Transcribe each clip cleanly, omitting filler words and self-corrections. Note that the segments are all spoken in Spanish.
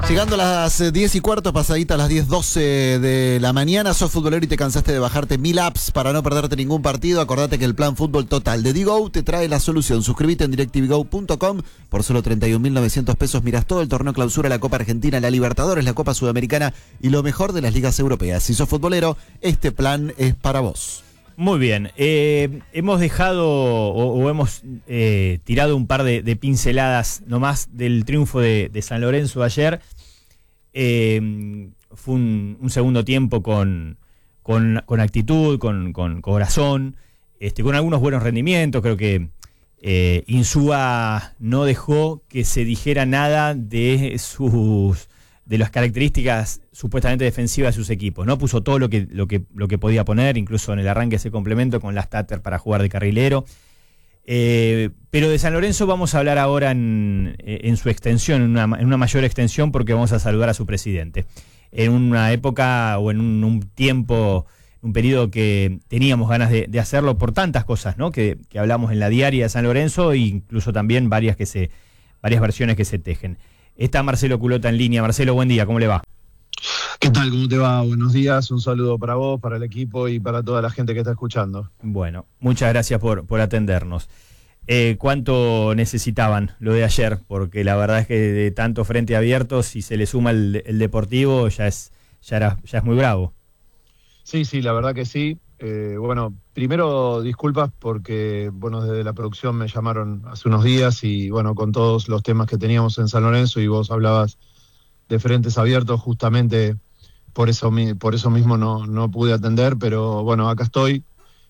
Llegando a las 10:15, pasadita a las 10:12 de la mañana, sos futbolero y te cansaste de bajarte 1000 apps para no perderte ningún partido. Acordate que el plan Fútbol Total de Digo te trae la solución. Suscríbete en DirecTVGo.com. Por solo 31.900 pesos mirás todo el torneo clausura, la Copa Argentina, la Libertadores, la Copa Sudamericana y lo mejor de las ligas europeas. Si sos futbolero, este plan es para vos. Muy bien, hemos dejado o hemos tirado un par de pinceladas nomás del triunfo de San Lorenzo ayer. Fue un segundo tiempo con actitud, con corazón, con algunos buenos rendimientos. Creo que Insúa no dejó que se dijera nada de las características supuestamente defensivas de sus equipos, ¿no? Puso todo lo que podía poner, incluso en el arranque ese complemento con las Tatter para jugar de carrilero. Pero de San Lorenzo vamos a hablar ahora en su extensión, en una mayor extensión, porque vamos a saludar a su presidente. En una época o en un tiempo, un periodo que teníamos ganas de hacerlo por tantas cosas, ¿no? Que hablamos en la diaria de San Lorenzo e incluso también varias versiones que se tejen. Está Marcelo Culota en línea. Marcelo, buen día, ¿cómo le va? ¿Qué tal? ¿Cómo te va? Buenos días, un saludo para vos, para el equipo y para toda la gente que está escuchando. Bueno, muchas gracias por atendernos. ¿Cuánto necesitaban lo de ayer? Porque la verdad es que de tanto frente abierto, si se le suma el Deportivo, ya es muy bravo. Sí, la verdad que sí. Bueno, primero disculpas porque, desde la producción me llamaron hace unos días y, con todos los temas que teníamos en San Lorenzo y vos hablabas de frentes abiertos, justamente por eso mismo no pude atender, pero acá estoy.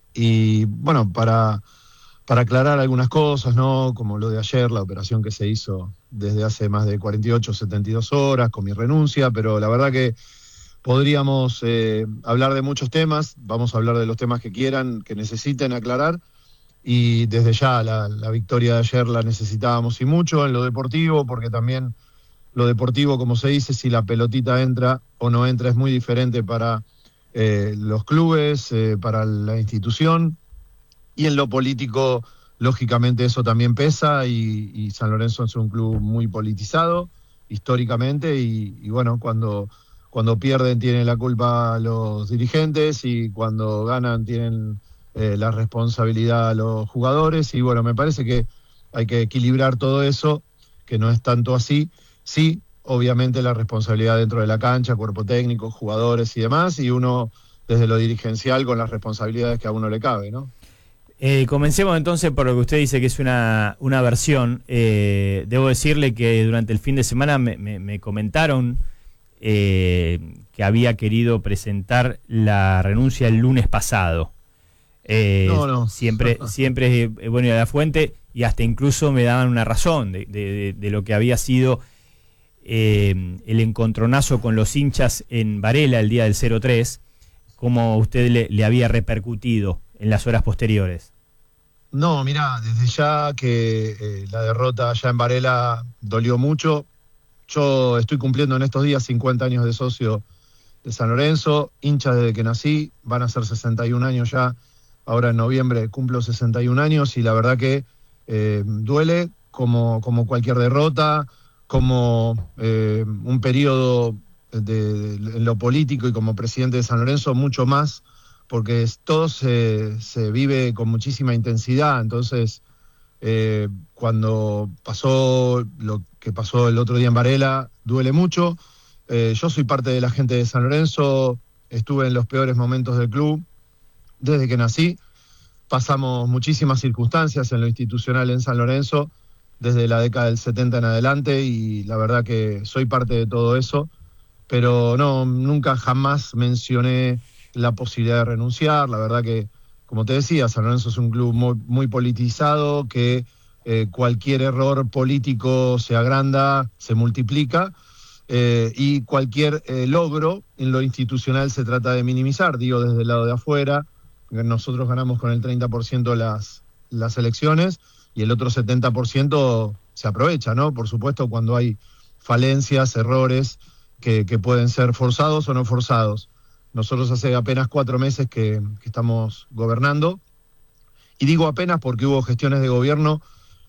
Y para aclarar algunas cosas, ¿no? Como lo de ayer, la operación que se hizo desde hace más de 48, 72 horas con mi renuncia, pero la verdad que podríamos hablar de muchos temas. Vamos a hablar de los temas que quieran, que necesiten aclarar, y desde ya la victoria de ayer la necesitábamos y mucho en lo deportivo, porque también lo deportivo, como se dice, si la pelotita entra o no entra, es muy diferente para los clubes, para la institución, y en lo político, lógicamente, eso también pesa, y San Lorenzo es un club muy politizado históricamente, y cuando pierden tienen la culpa los dirigentes y cuando ganan tienen la responsabilidad los jugadores. Y me parece que hay que equilibrar todo eso, que no es tanto así. Sí, obviamente la responsabilidad dentro de la cancha, cuerpo técnico, jugadores y demás, y uno desde lo dirigencial con las responsabilidades que a uno le cabe, ¿no? Comencemos entonces por lo que usted dice que es una versión. Debo decirle que durante el fin de semana me comentaron que había querido presentar la renuncia el lunes pasado. No. Siempre bueno, de la fuente, y hasta incluso me daban una razón de lo que había sido el encontronazo con los hinchas en Varela el día del 0-3, cómo usted le había repercutido en las horas posteriores. No, mirá, desde ya que la derrota allá en Varela dolió mucho. Yo estoy cumpliendo en estos días 50 años de socio de San Lorenzo, hincha desde que nací, van a ser 61 años ya, ahora en noviembre cumplo 61 años, y la verdad que duele como cualquier derrota, como un periodo en lo político, y como presidente de San Lorenzo mucho más, porque todo se vive con muchísima intensidad. Entonces, cuando pasó lo que pasó el otro día en Varela, duele mucho. Yo soy parte de la gente de San Lorenzo, estuve en los peores momentos del club desde que nací. Pasamos muchísimas circunstancias en lo institucional en San Lorenzo desde la década del 70 en adelante, y la verdad que soy parte de todo eso, pero nunca jamás mencioné la posibilidad de renunciar. La verdad que, como te decía, San Lorenzo es un club muy, muy politizado, que cualquier error político se agranda, se multiplica, y cualquier logro en lo institucional se trata de minimizar, digo desde el lado de afuera. Nosotros ganamos con el 30% las elecciones, y el otro 70% se aprovecha, ¿no? Por supuesto, cuando hay falencias, errores que pueden ser forzados o no forzados. Nosotros hace apenas 4 meses que estamos gobernando, y digo apenas porque hubo gestiones de gobierno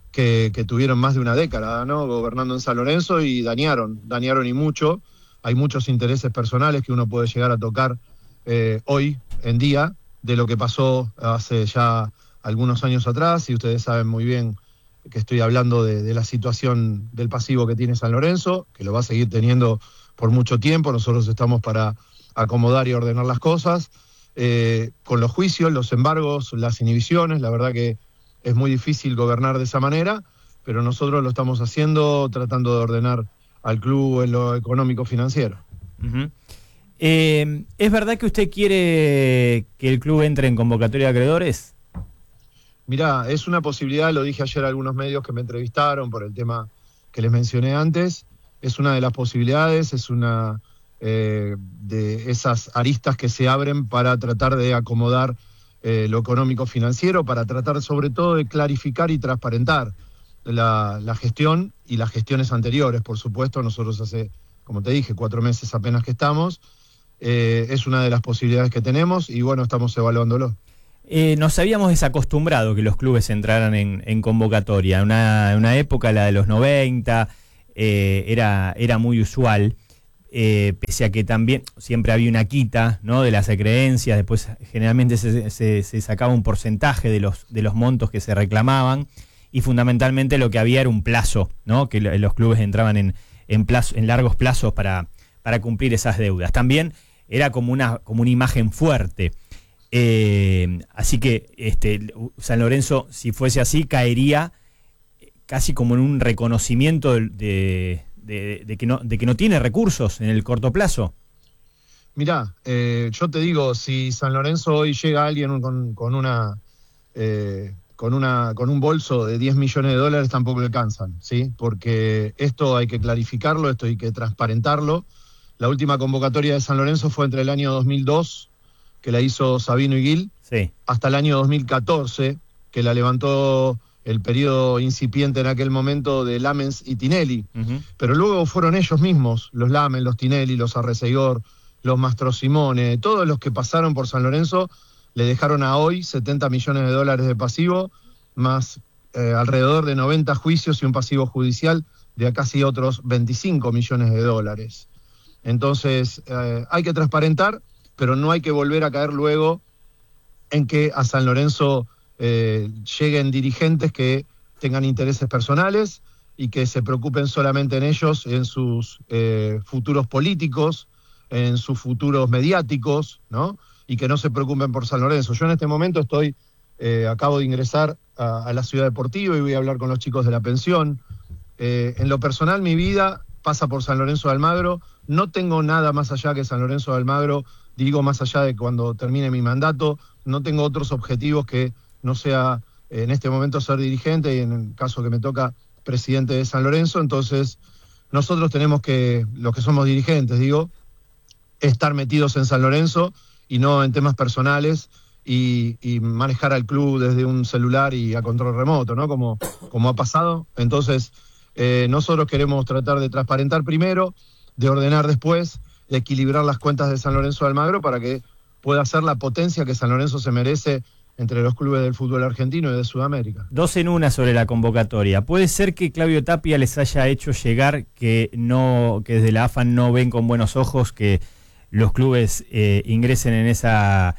que tuvieron más de una década, ¿no?, gobernando en San Lorenzo y dañaron y mucho. Hay muchos intereses personales que uno puede llegar a tocar hoy en día de lo que pasó hace ya algunos años atrás, y ustedes saben muy bien que estoy hablando de la situación del pasivo que tiene San Lorenzo, que lo va a seguir teniendo por mucho tiempo. Nosotros estamos para acomodar y ordenar las cosas, con los juicios, los embargos, las inhibiciones. La verdad que es muy difícil gobernar de esa manera, pero nosotros lo estamos haciendo tratando de ordenar al club en lo económico-financiero. Uh-huh. ¿Es verdad que usted quiere que el club entre en convocatoria de acreedores? Mirá, es una posibilidad, lo dije ayer a algunos medios que me entrevistaron por el tema que les mencioné antes. Es una de las posibilidades, es una de esas aristas que se abren para tratar de acomodar lo económico-financiero, para tratar sobre todo de clarificar y transparentar la gestión y las gestiones anteriores. Por supuesto, nosotros hace, como te dije, 4 meses apenas que estamos. Es una de las posibilidades que tenemos y bueno, estamos evaluándolo. Nos habíamos desacostumbrado que los clubes entraran en convocatoria. Una época, la de los 90, era muy usual, pese a que también siempre había una quita, ¿no?, de las acreencias. Después generalmente se sacaba un porcentaje de los montos que se reclamaban, y fundamentalmente lo que había era un plazo, ¿no?, que los clubes entraban en largos plazos para cumplir esas deudas. También era como una imagen fuerte. Así que San Lorenzo, si fuese así, caería casi como en un reconocimiento de que no tiene recursos en el corto plazo. Mirá, yo te digo, si San Lorenzo hoy llega alguien con un bolso de $10 millones, tampoco le alcanzan, ¿sí? Porque esto hay que clarificarlo, esto hay que transparentarlo. La última convocatoria de San Lorenzo fue entre el año 2002, que la hizo Sabino y Gil, sí, hasta el año 2014, que la levantó el periodo incipiente en aquel momento de Lamens y Tinelli. Uh-huh. Pero luego fueron ellos mismos, los Lamens, los Tinelli, los Arreceigor, los Mastrosimone, todos los que pasaron por San Lorenzo, le dejaron a hoy $70 millones de pasivo, más alrededor de 90 juicios y un pasivo judicial de casi otros $25 millones. Entonces, hay que transparentar, pero no hay que volver a caer luego en que a San Lorenzo lleguen dirigentes que tengan intereses personales y que se preocupen solamente en ellos, en sus futuros políticos, en sus futuros mediáticos, ¿no?, y que no se preocupen por San Lorenzo. Yo en este momento acabo de ingresar a la Ciudad Deportiva y voy a hablar con los chicos de la pensión. En lo personal, mi vida pasa por San Lorenzo de Almagro. No tengo nada más allá que San Lorenzo de Almagro, digo más allá de cuando termine mi mandato. No tengo otros objetivos que no sea en este momento ser dirigente y en el caso que me toca presidente de San Lorenzo. Entonces nosotros tenemos que, los que somos dirigentes, estar metidos en San Lorenzo y no en temas personales y manejar al club desde un celular y a control remoto, ¿no?, como ha pasado. Entonces nosotros queremos tratar de transparentar primero, de ordenar después, de equilibrar las cuentas de San Lorenzo de Almagro para que pueda ser la potencia que San Lorenzo se merece entre los clubes del fútbol argentino y de Sudamérica. 2 en 1 sobre la convocatoria. ¿Puede ser que Claudio Tapia les haya hecho llegar que desde la AFA no ven con buenos ojos que los clubes ingresen en esa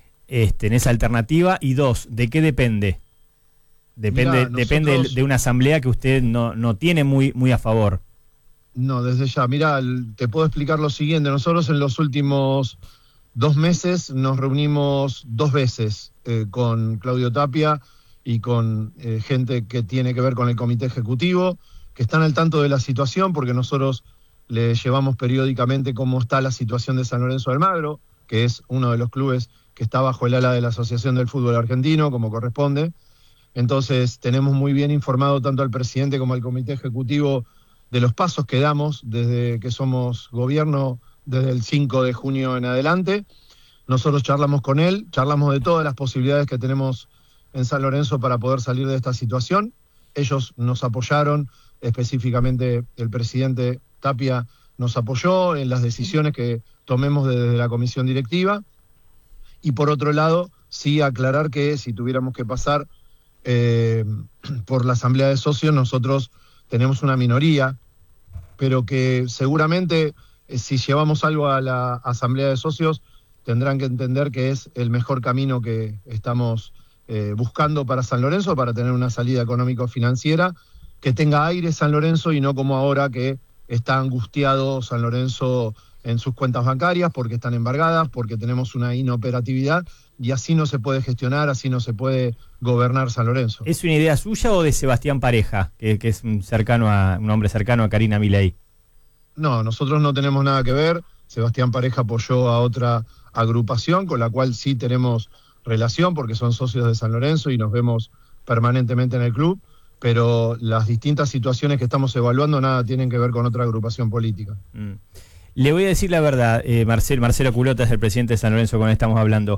alternativa? Y 2, ¿de qué depende? Depende de una asamblea que usted no tiene muy a favor. No, desde ya. Mirá, te puedo explicar lo siguiente. Nosotros en los últimos 2 meses nos reunimos 2 veces con Claudio Tapia y con gente que tiene que ver con el comité ejecutivo, que están al tanto de la situación, porque nosotros le llevamos periódicamente cómo está la situación de San Lorenzo de Almagro, que es uno de los clubes que está bajo el ala de la Asociación del Fútbol Argentino, como corresponde. Entonces tenemos muy bien informado tanto al presidente como al comité ejecutivo de los pasos que damos desde que somos gobierno, desde el 5 de junio en adelante. Nosotros charlamos con él, charlamos de todas las posibilidades que tenemos en San Lorenzo para poder salir de esta situación. Ellos nos apoyaron, específicamente el presidente Tapia nos apoyó en las decisiones que tomemos desde la comisión directiva. Y por otro lado, sí aclarar que si tuviéramos que pasar por la asamblea de socios nosotros tenemos una minoría, pero que seguramente si llevamos algo a la asamblea de socios tendrán que entender que es el mejor camino que estamos buscando para San Lorenzo, para tener una salida económico-financiera que tenga aire San Lorenzo y no como ahora que está angustiado San Lorenzo en sus cuentas bancarias porque están embargadas, porque tenemos una inoperatividad y así no se puede gestionar, así no se puede gobernar San Lorenzo. ¿Es una idea suya o de Sebastián Pareja, que es un hombre cercano a Karina Milei? No, nosotros no tenemos nada que ver. Sebastián Pareja apoyó a otra agrupación con la cual sí tenemos relación porque son socios de San Lorenzo y nos vemos permanentemente en el club, pero las distintas situaciones que estamos evaluando nada tienen que ver con otra agrupación política. Le voy a decir la verdad, Marcelo Culota es el presidente de San Lorenzo con el que estamos hablando.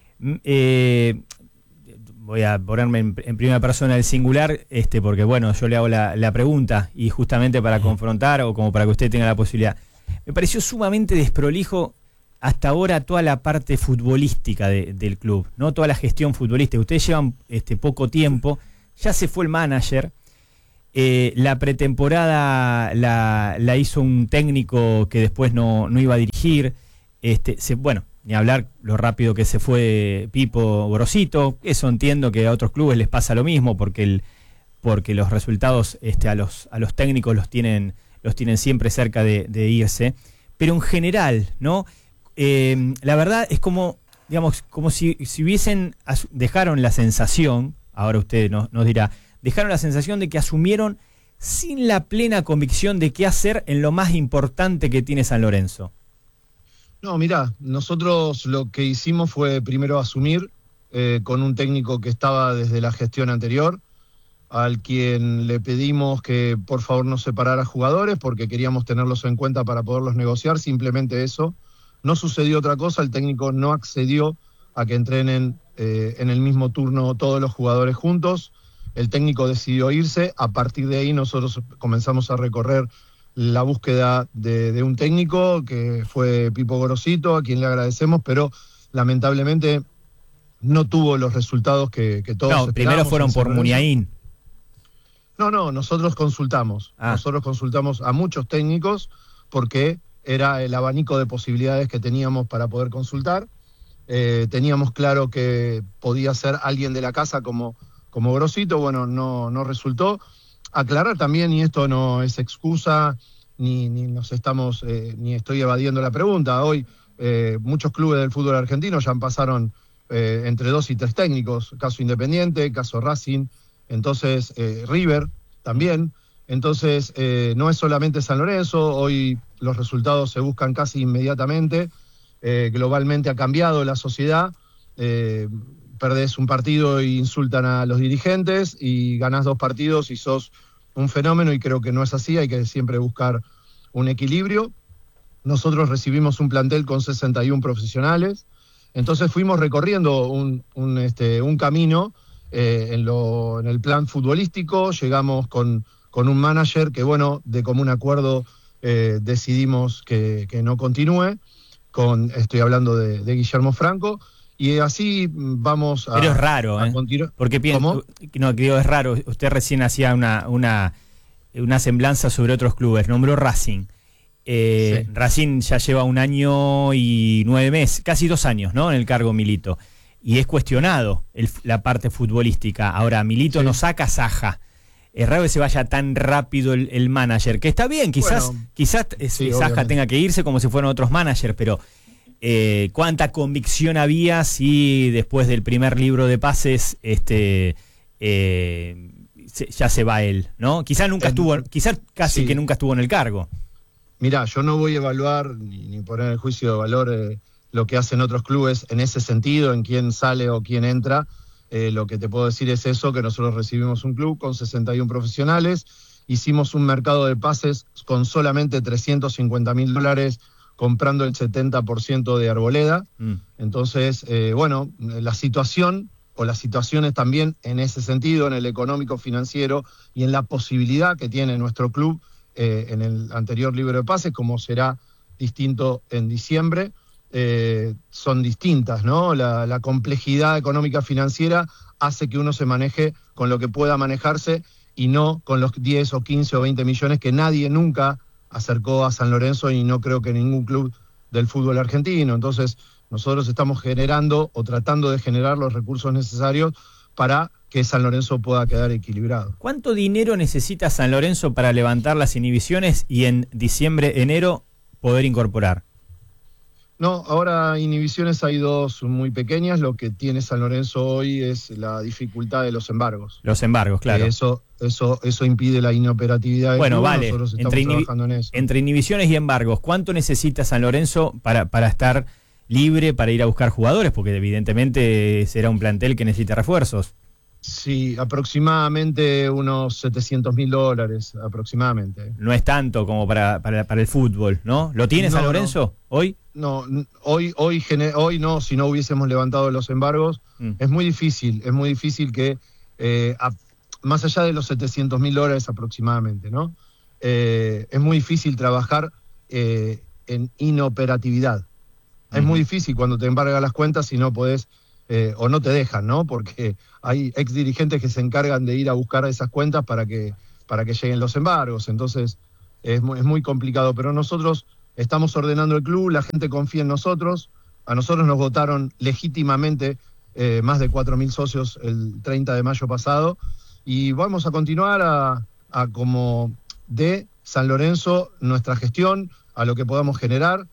Voy a ponerme en primera persona el singular, porque bueno, yo le hago la pregunta y justamente para confrontar o como para que usted tenga la posibilidad. Me pareció sumamente desprolijo hasta ahora toda la parte futbolística del club, ¿no? Toda la gestión futbolística. Ustedes llevan poco tiempo, ya se fue el manager, la pretemporada la hizo un técnico que después no iba a dirigir, bueno, ni hablar lo rápido que se fue Pipo Gorosito. Eso entiendo que a otros clubes les pasa lo mismo porque los resultados a los técnicos los tienen siempre cerca de irse, pero en general, ¿no? La verdad es como si dejaron la sensación, ahora usted nos dirá, dejaron la sensación de que asumieron sin la plena convicción de qué hacer en lo más importante que tiene San Lorenzo. No, mirá, nosotros lo que hicimos fue primero asumir con un técnico que estaba desde la gestión anterior, al quien le pedimos que por favor no separara jugadores porque queríamos tenerlos en cuenta para poderlos negociar, simplemente eso. No sucedió otra cosa, el técnico no accedió a que entrenen en el mismo turno todos los jugadores juntos, el técnico decidió irse, a partir de ahí nosotros comenzamos a recorrer la búsqueda de un técnico que fue Pipo Gorosito, a quien le agradecemos, pero lamentablemente no tuvo los resultados que todos esperábamos. Primero fueron por Muniain. No, nosotros consultamos. Nosotros consultamos a muchos técnicos porque era el abanico de posibilidades que teníamos para poder consultar. Teníamos claro que podía ser alguien de la casa como Gorosito, bueno, no resultó. Aclarar también, y esto no es excusa, ni estoy evadiendo la pregunta. Hoy muchos clubes del fútbol argentino ya pasaron entre 2 y 3 técnicos, caso Independiente, caso Racing, entonces River también. Entonces no es solamente San Lorenzo, hoy los resultados se buscan casi inmediatamente, globalmente ha cambiado la sociedad, perdés un partido e insultan a los dirigentes y ganás 2 partidos y sos un fenómeno, y creo que no es así, hay que siempre buscar un equilibrio. Nosotros recibimos un plantel con 61 profesionales, entonces fuimos recorriendo un camino en el plan futbolístico, llegamos con un manager que, bueno, de común acuerdo decidimos que no continúe, estoy hablando de Guillermo Franco, y así vamos a... Pero es raro, continuar. Porque es raro. Usted recién hacía una semblanza sobre otros clubes, nombró Racing. Sí. Racing ya lleva 1 año y 9 meses, casi 2 años, ¿no? En el cargo Milito. Y es cuestionado la parte futbolística. Ahora, Milito no saca Saja. Es raro que se vaya tan rápido el manager, que está bien, quizás Saja tenga que irse como si fueran otros managers, pero ¿cuánta convicción había si después del primer libro de pases ya se va él, ¿no? Quizás casi que nunca estuvo en el cargo. Mirá, yo no voy a evaluar ni poner en juicio de valor lo que hacen otros clubes en ese sentido, en quién sale o quién entra. Lo que te puedo decir es eso, que nosotros recibimos un club con 61 profesionales, hicimos un mercado de pases con solamente $350.000, comprando el 70% de Arboleda. Entonces, las situaciones también en ese sentido, en el económico financiero y en la posibilidad que tiene nuestro club en el anterior libro de pases, como será distinto en diciembre, son distintas, ¿no? La complejidad económica financiera hace que uno se maneje con lo que pueda manejarse y no con los 10 o 15 o 20 millones que nadie nunca acercó a San Lorenzo, y no creo que ningún club del fútbol argentino. Entonces, nosotros estamos generando o tratando de generar los recursos necesarios para que San Lorenzo pueda quedar equilibrado. ¿Cuánto dinero necesita San Lorenzo para levantar las inhibiciones y en diciembre, enero poder incorporar? No, ahora inhibiciones hay dos muy pequeñas. Lo que tiene San Lorenzo hoy es la dificultad de los embargos. Los embargos, claro. Eso impide la inoperatividad del bueno, club. vale. Nosotros estamos trabajando en eso. Entre inhibiciones y embargos, ¿cuánto necesita San Lorenzo para estar libre para ir a buscar jugadores? Porque evidentemente será un plantel que necesita refuerzos. Sí, aproximadamente unos $700.000, aproximadamente. No es tanto como para el fútbol, ¿no? ¿Lo tiene San Lorenzo hoy? No, hoy no, si no hubiésemos levantado los embargos. Es muy difícil que, más allá de los $700.000 aproximadamente, ¿no? Es muy difícil trabajar en inoperatividad. Es muy difícil cuando te embargan las cuentas y no podés, o no te dejan, ¿no? Porque hay ex dirigentes que se encargan de ir a buscar esas cuentas para que lleguen los embargos. Entonces es muy complicado, pero nosotros estamos ordenando el club, la gente confía en nosotros. A nosotros nos votaron legítimamente más de 4.000 socios el 30 de mayo pasado, y vamos a continuar a como de San Lorenzo nuestra gestión, a lo que podamos generar.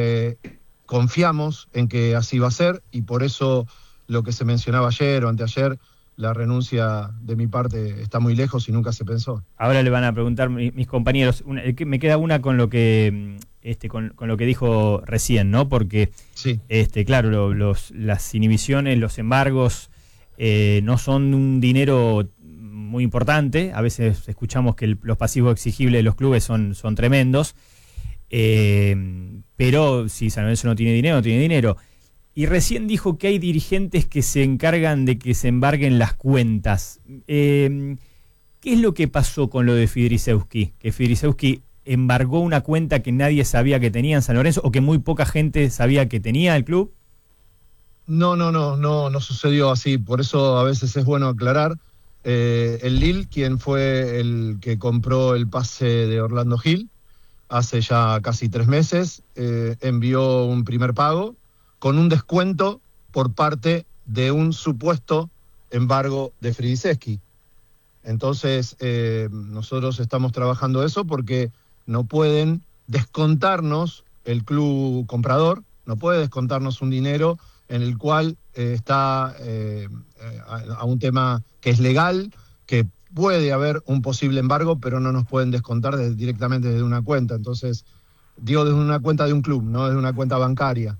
Confiamos en que así va a ser, y por eso lo que se mencionaba ayer o anteayer, la renuncia de mi parte está muy lejos y nunca se pensó. Ahora le van a preguntar mis compañeros, me queda una con lo que con lo que dijo recién, ¿no? Porque sí. Claro, las inhibiciones, los embargos no son un dinero muy importante. A veces escuchamos que los pasivos exigibles de los clubes son tremendos. Pero si San Lorenzo no tiene dinero, no tiene dinero. Y recién dijo que hay dirigentes que se encargan de que se embarguen las cuentas. ¿Qué es lo que pasó con lo de Fidrisewski? Que Fidrisewski embargó una cuenta que nadie sabía que tenía en San Lorenzo, o que muy poca gente sabía que tenía el club. No sucedió así. Por eso a veces es bueno aclarar. El Lille, quien fue el que compró el pase de Orlando Gil hace ya casi 3 meses, envió un primer pago con un descuento por parte de un supuesto embargo de Fidrisewski. Entonces, nosotros estamos trabajando eso porque no pueden descontarnos, el club comprador no puede descontarnos un dinero en el cual está a un tema que es legal, que puede haber un posible embargo, pero no nos pueden descontar directamente desde una cuenta. Entonces, digo desde una cuenta de un club, no desde una cuenta bancaria.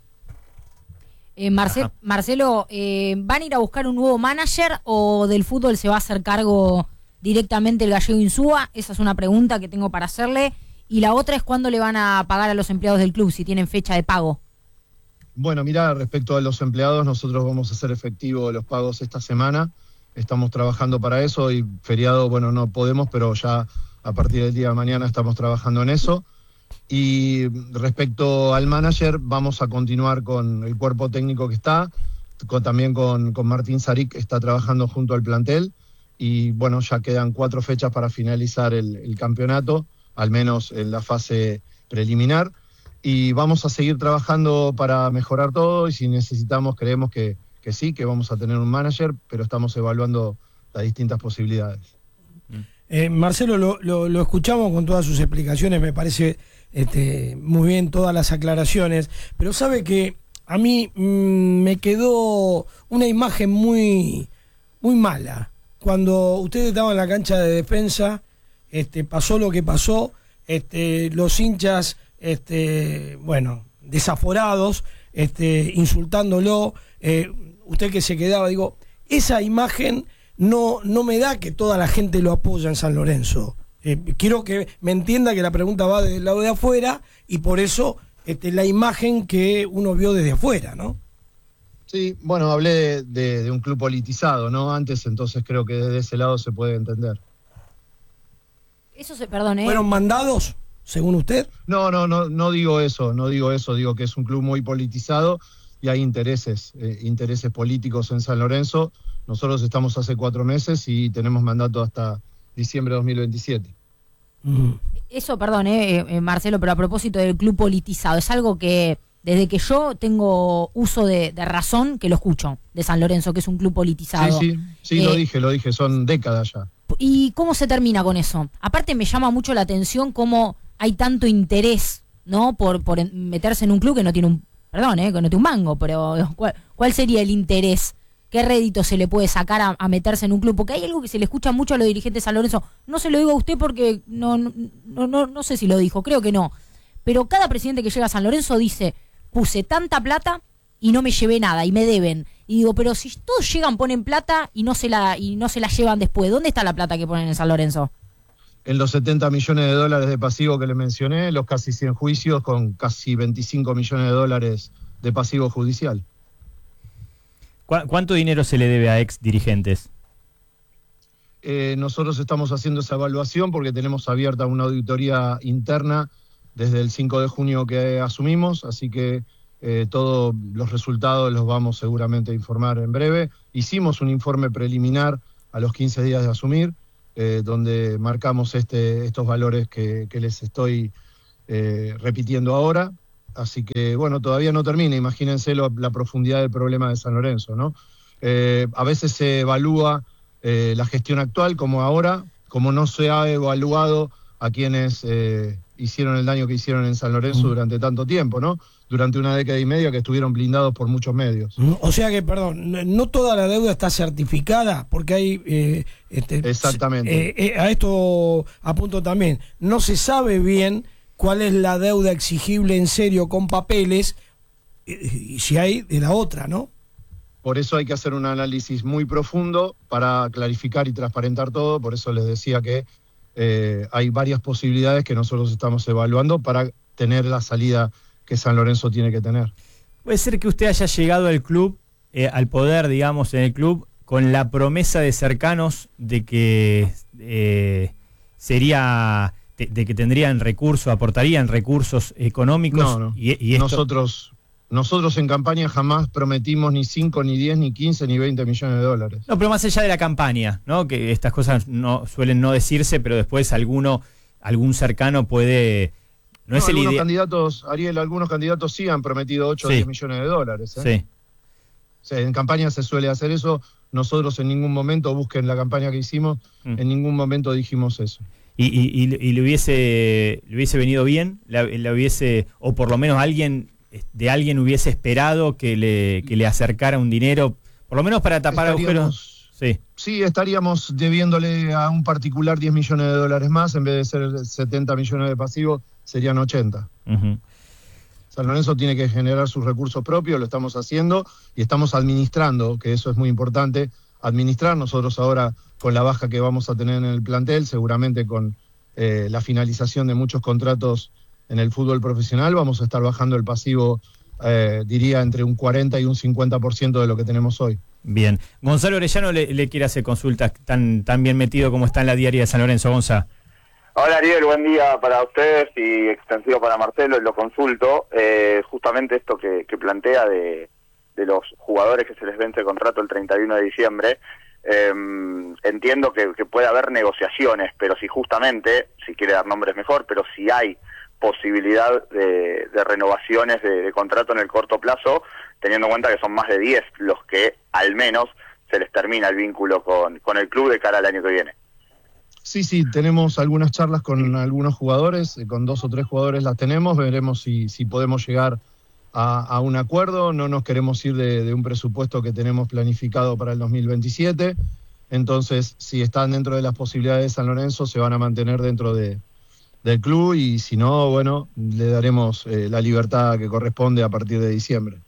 Marcelo, ¿van a ir a buscar un nuevo manager o del fútbol se va a hacer cargo directamente el gallego Insúa? Esa es una pregunta que tengo para hacerle. Y la otra es cuándo le van a pagar a los empleados del club, si tienen fecha de pago. Bueno, mira, respecto a los empleados, nosotros vamos a hacer efectivo los pagos esta semana. Estamos trabajando para eso, y feriado, bueno, no podemos, pero ya a partir del día de mañana estamos trabajando en eso. Y respecto al manager, vamos a continuar con el cuerpo técnico que está, también con Martín Saric, que está trabajando junto al plantel. Y bueno, ya quedan 4 fechas para finalizar el campeonato, al menos en la fase preliminar. Y vamos a seguir trabajando para mejorar todo, y si necesitamos, creemos que sí, que vamos a tener un manager, pero estamos evaluando las distintas posibilidades. Marcelo, lo escuchamos con todas sus explicaciones, me parece muy bien todas las aclaraciones, pero sabe que a mí me quedó una imagen muy, muy mala. Cuando ustedes estaban en la cancha de defensa, pasó lo que pasó, los hinchas, bueno, desaforados, insultándolo, usted que se quedaba, digo, esa imagen no me da que toda la gente lo apoya en San Lorenzo. Quiero que me entienda que la pregunta va del lado de afuera, y por eso la imagen que uno vio desde afuera, ¿no? Sí, bueno, hablé de un club politizado, ¿no? Antes, entonces creo que desde ese lado se puede entender. Perdón, ¿Fueron mandados? según usted. No digo eso, digo que es un club muy politizado y hay intereses políticos en San Lorenzo. Nosotros estamos hace 4 meses y tenemos mandato hasta diciembre de 2027. Eso, perdón, Marcelo, pero a propósito del club politizado, es algo que desde que yo tengo uso de razón que lo escucho, de San Lorenzo, que es un club politizado. Sí, lo dije, son décadas ya. ¿Y cómo se termina con eso? Aparte me llama mucho la atención cómo hay tanto interés, ¿no? Por meterse en un club que no tiene que no tiene un mango, pero ¿cuál sería el interés? ¿Qué rédito se le puede sacar a meterse en un club? Porque hay algo que se le escucha mucho a los dirigentes de San Lorenzo. No se lo digo a usted porque no sé si lo dijo, creo que no. Pero cada presidente que llega a San Lorenzo dice, puse tanta plata y no me llevé nada y me deben. Y digo, pero si todos llegan, ponen plata y no se la llevan después, ¿dónde está la plata que ponen en San Lorenzo? En los 70 millones de dólares de pasivo que le mencioné, los casi 100 juicios con casi 25 millones de dólares de pasivo judicial. ¿Cuánto dinero se le debe a ex dirigentes? Nosotros estamos haciendo esa evaluación porque tenemos abierta una auditoría interna desde el 5 de junio que asumimos, así que todos los resultados los vamos seguramente a informar en breve. Hicimos un informe preliminar a los 15 días de asumir, donde marcamos estos valores que les estoy repitiendo ahora. Así que, bueno, todavía no termina. Imagínense la profundidad del problema de San Lorenzo, ¿no? A veces se evalúa la gestión actual como ahora, como no se ha evaluado a quienes hicieron el daño que hicieron en San Lorenzo durante tanto tiempo, ¿no? Durante una década y media que estuvieron blindados por muchos medios. O sea que, perdón, no toda la deuda está certificada, porque hay... Exactamente. A esto apunto también. No se sabe bien cuál es la deuda exigible en serio con papeles y si hay de la otra, ¿no? Por eso hay que hacer un análisis muy profundo para clarificar y transparentar todo. Por eso les decía que hay varias posibilidades que nosotros estamos evaluando para tener la salida que San Lorenzo tiene que tener. Puede ser que usted haya llegado al club, al poder, digamos, en el club, con la promesa de cercanos de que de que tendrían recursos, aportarían recursos económicos. No. Y esto... Nosotros en campaña jamás prometimos ni 5, ni 10, ni 15, ni 20 millones de dólares. No, pero más allá de la campaña, ¿no? Que estas cosas suelen no decirse, pero después algún cercano puede... No es el algunos candidatos, Ariel, algunos candidatos sí han prometido 8 o 10 millones de dólares. Sí. O sea, en campaña se suele hacer eso. Nosotros en ningún momento, busquen la campaña que hicimos, en ningún momento dijimos eso. ¿Y le hubiese venido bien? ¿Le hubiese, o por lo menos alguien hubiese esperado que le acercara un dinero, por lo menos para tapar agujeros? Sí, estaríamos debiéndole a un particular 10 millones de dólares más, en vez de ser 70 millones de pasivos, serían 80. Uh-huh. San Lorenzo tiene que generar sus recursos propios, lo estamos haciendo y estamos administrando, que eso es muy importante, administrar. Nosotros ahora, con la baja que vamos a tener en el plantel, seguramente con la finalización de muchos contratos en el fútbol profesional, vamos a estar bajando el pasivo, diría, entre un 40 y un 50% de lo que tenemos hoy. Bien. Gonzalo Orellano le quiere hacer consultas, tan bien metido como está en la diaria de San Lorenzo. Gonza. Hola Ariel, buen día para ustedes y extensivo para Marcelo, lo consulto. Justamente esto que plantea de los jugadores que se les vence el contrato el 31 de diciembre, entiendo que puede haber negociaciones, pero si justamente, si quiere dar nombres mejor, pero si hay posibilidad de renovaciones de contrato en el corto plazo, teniendo en cuenta que son más de 10 los que al menos se les termina el vínculo con el club de cara al año que viene. Sí, tenemos algunas charlas con algunos jugadores, con 2 o 3 jugadores las tenemos, veremos si podemos llegar a un acuerdo. No nos queremos ir de un presupuesto que tenemos planificado para el 2027, entonces si están dentro de las posibilidades de San Lorenzo se van a mantener dentro del club y si no, bueno, le daremos la libertad que corresponde a partir de diciembre.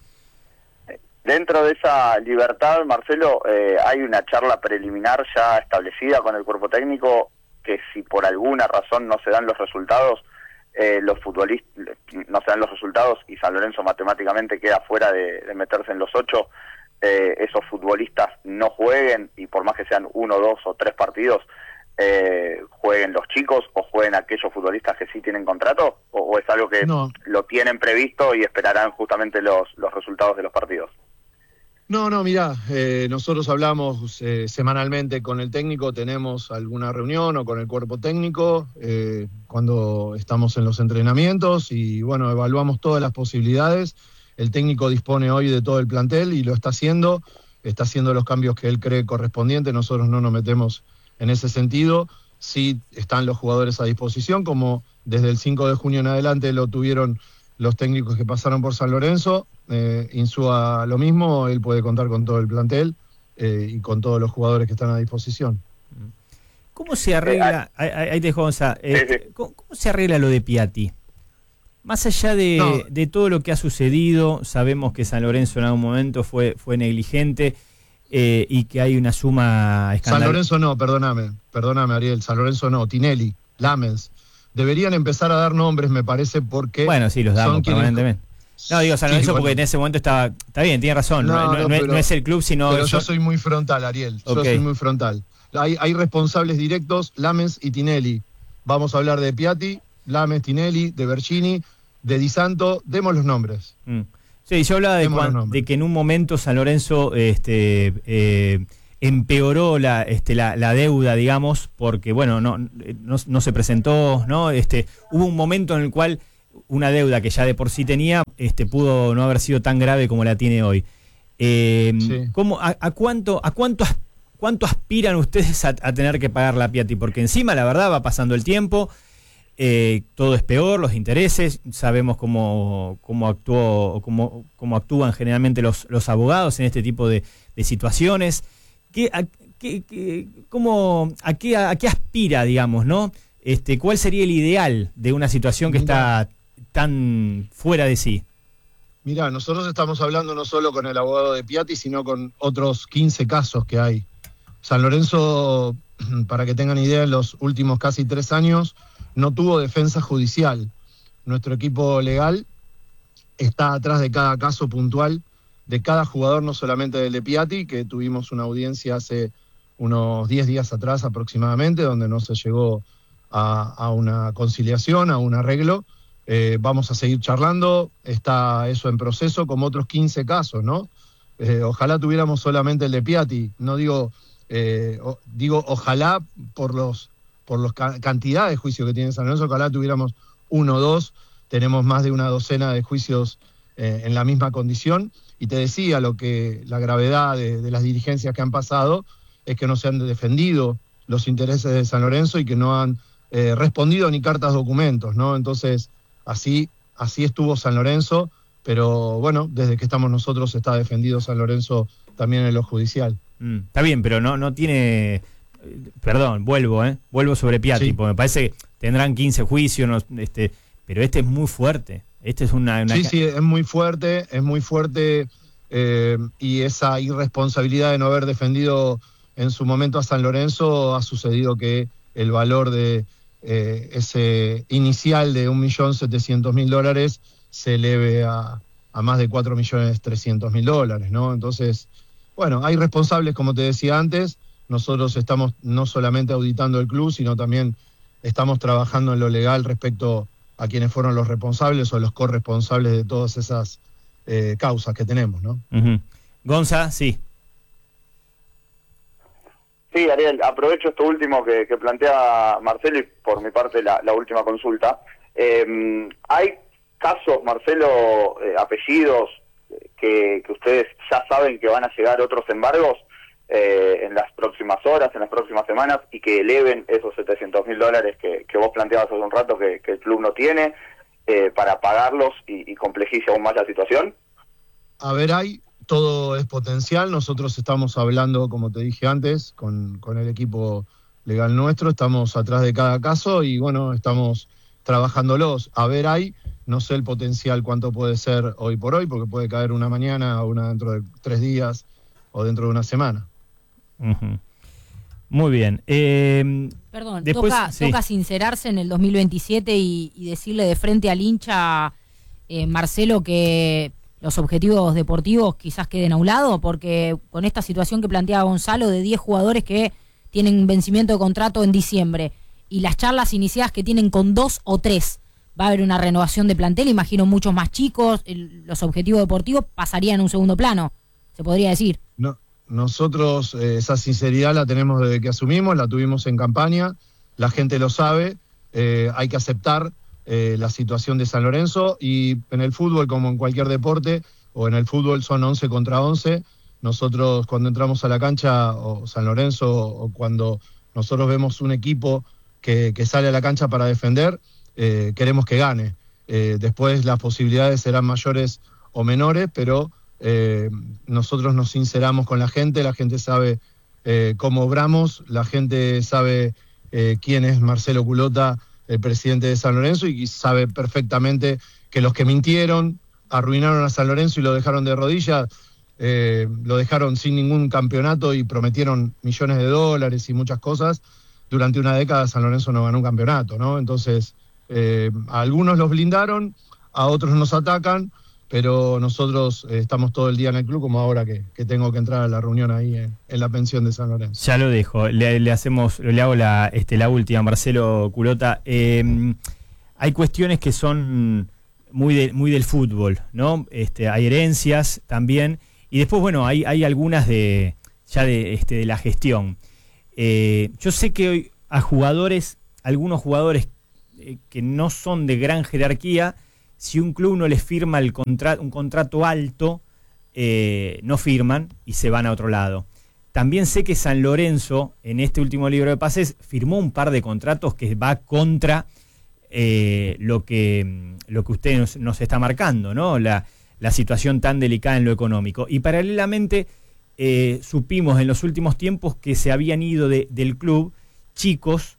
Dentro de esa libertad, Marcelo, hay una charla preliminar ya establecida con el cuerpo técnico que si por alguna razón no se dan los resultados, los futbolistas no se dan los resultados y San Lorenzo matemáticamente queda fuera de meterse en los 8, esos futbolistas no jueguen y por más que sean 1, 2 o 3 partidos, jueguen los chicos o jueguen aquellos futbolistas que sí tienen contrato, o es algo que lo tienen previsto y esperarán justamente los resultados de los partidos? No, mirá, nosotros hablamos semanalmente con el técnico, tenemos alguna reunión o con el cuerpo técnico cuando estamos en los entrenamientos y bueno, evaluamos todas las posibilidades. El técnico dispone hoy de todo el plantel y lo está haciendo los cambios que él cree correspondientes, nosotros no nos metemos en ese sentido. Sí están los jugadores a disposición, como desde el 5 de junio en adelante lo tuvieron los técnicos que pasaron por San Lorenzo. Insúa lo mismo, él puede contar con todo el plantel y con todos los jugadores que están a disposición. ¿Cómo se arregla, ahí te dejo, Gonza, ¿cómo se arregla lo de Piatti? Más allá de todo lo que ha sucedido, sabemos que San Lorenzo en algún momento fue negligente y que hay una suma escandalosa. San Lorenzo no, perdóname Ariel, San Lorenzo no, Tinelli, Lamens. Deberían empezar a dar nombres, me parece, porque... Bueno, sí, los damos permanentemente. No, digo San Lorenzo porque en ese momento está bien, tiene razón, no es el club, sino... Pero yo soy muy frontal, Ariel, yo soy muy frontal. Hay responsables directos, Lamens y Tinelli. Vamos a hablar de Piatti, Lamens, Tinelli, de Bergini, de Di Santo, demos los nombres. Sí, yo hablaba de que en un momento San Lorenzo empeoró la deuda, digamos, porque bueno, no se presentó, ¿no? Hubo un momento en el cual una deuda que ya de por sí tenía, pudo no haber sido tan grave como la tiene hoy. Sí. ¿A cuánto aspiran ustedes a tener que pagar la Piatti? Porque encima, la verdad, va pasando el tiempo, todo es peor, los intereses, sabemos cómo actúan generalmente los abogados en este tipo de situaciones. ¿A qué aspira, digamos, no? ¿Cuál sería el ideal de una situación que está tan fuera de sí? Mirá, nosotros estamos hablando no solo con el abogado de Piatti, sino con otros 15 casos que hay. San Lorenzo, para que tengan idea, en los últimos casi 3 años no tuvo defensa judicial. Nuestro equipo legal está atrás de cada caso puntual de cada jugador, no solamente del de Piatti, que tuvimos una audiencia hace unos 10 días atrás aproximadamente, donde no se llegó a una conciliación, a un arreglo. Vamos a seguir charlando, está eso en proceso, como otros 15 casos, ¿no? Ojalá tuviéramos solamente el de Piatti, no digo ojalá por los cantidad de juicios que tiene San Lorenzo, ojalá tuviéramos 1 o 2, tenemos más de una docena de juicios en la misma condición, y te decía la gravedad de las dirigencias que han pasado es que no se han defendido los intereses de San Lorenzo y que no han respondido ni cartas documentos, ¿no? Entonces, así estuvo San Lorenzo, pero bueno, desde que estamos nosotros está defendido San Lorenzo también en lo judicial. Está bien, pero no tiene... Perdón, vuelvo sobre Piatti, sí. Porque me parece que tendrán 15 juicios, pero es muy fuerte. Es una... Sí, es muy fuerte, y esa irresponsabilidad de no haber defendido en su momento a San Lorenzo ha sucedido que el valor de ese inicial de $1.700.000 se eleve a más de $4.300.000, ¿no? Entonces, bueno, hay responsables, como te decía antes. Nosotros estamos no solamente auditando el club, sino también estamos trabajando en lo legal respecto a quienes fueron los responsables o los corresponsables de todas esas causas que tenemos, ¿no? Uh-huh. Gonza, sí. Sí, Ariel, aprovecho esto último que plantea Marcelo y por mi parte la última consulta. ¿Hay casos, Marcelo, apellidos que ustedes ya saben que van a llegar otros embargos en las próximas horas, en las próximas semanas, y que eleven esos $700.000 que vos planteabas hace un rato que el club no tiene para pagarlos y complejice aún más la situación? A ver, todo es potencial. Nosotros estamos hablando, como te dije antes, con el equipo legal nuestro, estamos atrás de cada caso y bueno, estamos trabajándolos. A ver, no sé el potencial cuánto puede ser hoy por hoy, porque puede caer una mañana, una dentro de 3 días o dentro de una semana. Uh-huh. Muy bien. Perdón, después, toca sincerarse en el 2027 y decirle de frente al hincha, Marcelo, que los objetivos deportivos quizás queden a un lado, porque con esta situación que plantea Gonzalo de 10 jugadores que tienen vencimiento de contrato en diciembre, y las charlas iniciadas que tienen con 2 o 3, va a haber una renovación de plantel, imagino muchos más chicos, los objetivos deportivos pasarían a un segundo plano, se podría decir. No, nosotros esa sinceridad la tenemos desde que asumimos, la tuvimos en campaña, la gente lo sabe, hay que aceptar la situación de San Lorenzo, y en el fútbol, como en cualquier deporte, o en el fútbol son 11 contra 11, nosotros cuando entramos a la cancha, o San Lorenzo, o cuando nosotros vemos un equipo que sale a la cancha para defender, queremos que gane. Después las posibilidades serán mayores o menores, pero nosotros nos sinceramos con la gente sabe cómo obramos, la gente sabe quién es Marcelo Culota, el presidente de San Lorenzo, y sabe perfectamente que los que mintieron, arruinaron a San Lorenzo y lo dejaron de rodillas, lo dejaron sin ningún campeonato y prometieron millones de dólares y muchas cosas. Durante una década San Lorenzo no ganó un campeonato, ¿no? Entonces, a algunos los blindaron, a otros nos atacan, pero nosotros estamos todo el día en el club, como ahora que tengo que entrar a la reunión ahí en la pensión de San Lorenzo. Ya lo dejo, le hago la última, Marcelo Culota. Hay cuestiones que son muy del fútbol, ¿no? Hay herencias también, y después, bueno, hay algunas de la gestión. Yo sé que hoy a algunos jugadores que no son de gran jerarquía, si un club no les firma un contrato alto, no firman y se van a otro lado. También sé que San Lorenzo, en este último libro de pases, firmó un par de contratos que va contra lo que usted nos está marcando, ¿no? La situación tan delicada en lo económico. Y paralelamente supimos en los últimos tiempos que se habían ido del club chicos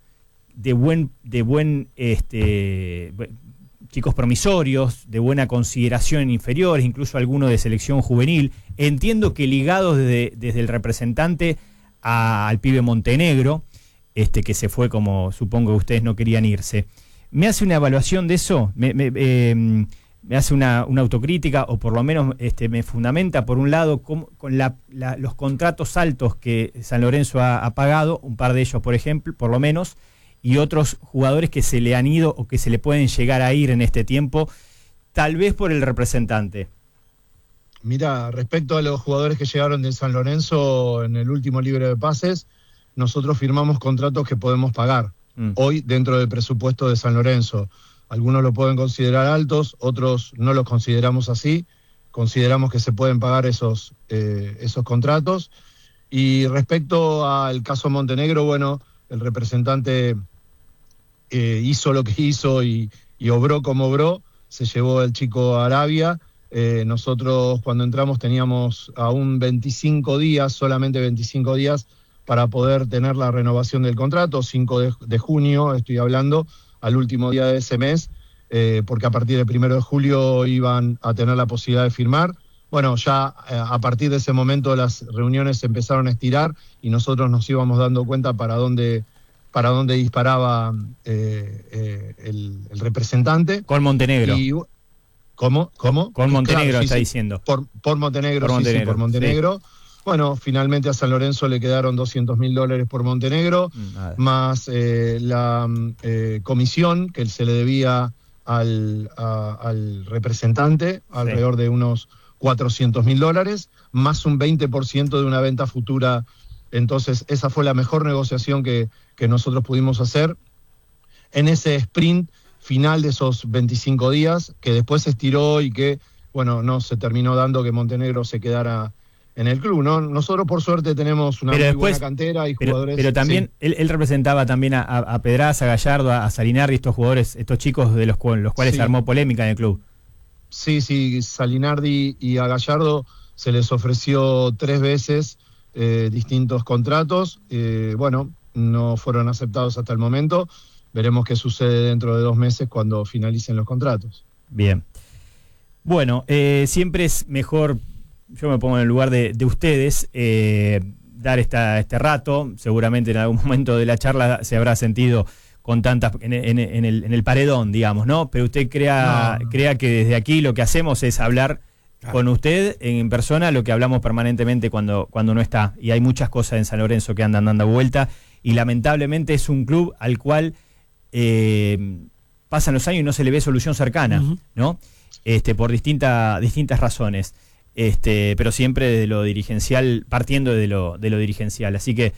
chicos promisorios, de buena consideración en inferiores, incluso algunos de selección juvenil. Entiendo que ligados desde el representante al pibe Montenegro, que se fue como supongo que ustedes no querían irse. ¿Me hace una evaluación de eso? ¿Me hace una autocrítica, o por lo menos me fundamenta, por un lado, con los contratos altos que San Lorenzo ha pagado, un par de ellos, por ejemplo, por lo menos, y otros jugadores que se le han ido o que se le pueden llegar a ir en este tiempo, tal vez por el representante? Mira, respecto a los jugadores que llegaron de San Lorenzo en el último libro de pases, nosotros firmamos contratos que podemos pagar hoy dentro del presupuesto de San Lorenzo. Algunos lo pueden considerar altos, otros no los consideramos así. Consideramos que se pueden pagar esos contratos. Y respecto al caso Montenegro, bueno, el representante hizo lo que hizo y obró como obró, se llevó el chico a Arabia. Nosotros cuando entramos teníamos aún 25 días, solamente 25 días, para poder tener la renovación del contrato, 5 de junio, estoy hablando, al último día de ese mes, porque a partir del 1 de julio iban a tener la posibilidad de firmar. Bueno, ya a partir de ese momento las reuniones se empezaron a estirar y nosotros nos íbamos dando cuenta para dónde disparaba el representante. Con Montenegro. ¿Cómo? Con Montenegro, claro, está sí, diciendo. Por Montenegro, por Montenegro. Sí. Bueno, finalmente a San Lorenzo le quedaron $200.000 por Montenegro, más la comisión que se le debía al representante, alrededor de unos $400.000, más un 20% de una venta futura. Entonces esa fue la mejor negociación que nosotros pudimos hacer en ese sprint final de esos 25 días, que después se estiró y que, bueno, no se terminó dando que Montenegro se quedara en el club, ¿no? Nosotros por suerte tenemos una muy buena cantera y jugadores. Pero también sí. él representaba también a Pedraza, a Gallardo, a Salinardi, estos jugadores, estos chicos de los cuales sí se armó polémica en el club. Sí, Salinardi y a Gallardo se les ofreció 3 veces distintos contratos. Bueno, no fueron aceptados hasta el momento. Veremos qué sucede dentro de 2 meses cuando finalicen los contratos. Bien. Bueno, siempre es mejor, yo me pongo en el lugar de ustedes, dar este rato. Seguramente en algún momento de la no se habrá sentido con tantas en el paredón, digamos, ¿no? Pero usted crea que desde aquí lo que hacemos es hablar con usted en persona lo que hablamos permanentemente cuando no está. Y hay muchas cosas en San Lorenzo que andan dando vuelta. Y lamentablemente es un club al cual pasan los años y no se le ve solución cercana, ¿no? Por distintas razones. Pero siempre de lo dirigencial, partiendo de lo dirigencial. Así que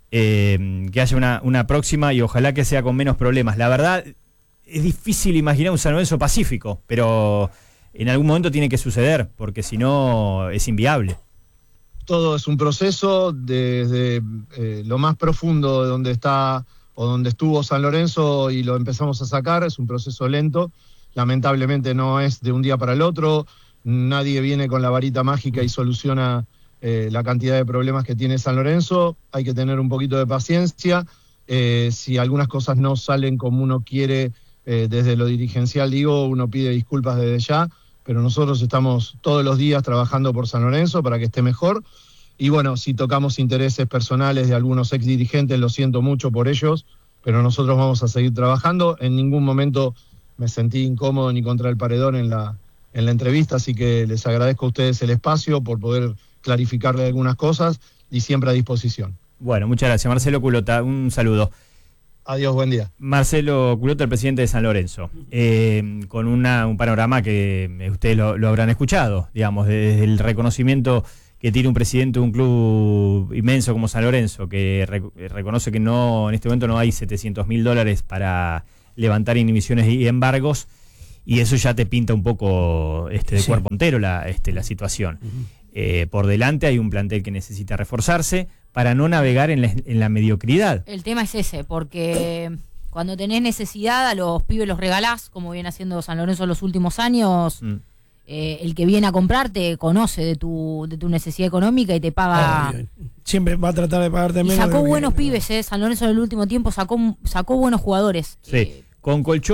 haya una próxima y ojalá que sea con menos problemas. La verdad, es difícil imaginar un San Lorenzo pacífico, pero en algún momento tiene que suceder, porque si no es inviable. Todo es un proceso desde lo más profundo de donde está o donde estuvo San Lorenzo y lo empezamos a sacar. Es un proceso lento, lamentablemente no es de un día para el otro. Nadie viene con la varita mágica y soluciona la cantidad de problemas que tiene San Lorenzo. Hay que tener un poquito de paciencia. Si algunas cosas no salen como uno quiere, desde lo dirigencial uno pide disculpas desde ya, pero nosotros estamos todos los días trabajando por San Lorenzo para que esté mejor. Y bueno, si tocamos intereses personales de algunos ex dirigentes, lo siento mucho por ellos, pero nosotros vamos a seguir trabajando. En ningún momento me sentí incómodo ni contra el paredón en la entrevista, así que les agradezco a ustedes el espacio por poder clarificarle algunas cosas y siempre a disposición. Bueno, muchas gracias. Marcelo Culota, un saludo. Adiós, buen día. Marcelo Culota, el presidente de San Lorenzo, con un panorama que ustedes lo habrán escuchado, digamos, desde el reconocimiento que tiene un presidente de un club inmenso como San Lorenzo, que reconoce que en este momento no hay $700.000 para levantar inhibiciones y embargos, y eso ya te pinta un poco de cuerpo entero la situación. Por delante hay un plantel que necesita reforzarse para no navegar en la mediocridad. El tema es ese, porque cuando tenés necesidad a los pibes los regalás, como viene haciendo San Lorenzo en los últimos años. El que viene a comprarte conoce de tu necesidad económica y te paga. Siempre va a tratar de pagarte menos. Y sacó buenos pibes, San Lorenzo en el último tiempo sacó buenos jugadores. Sí, con colchón.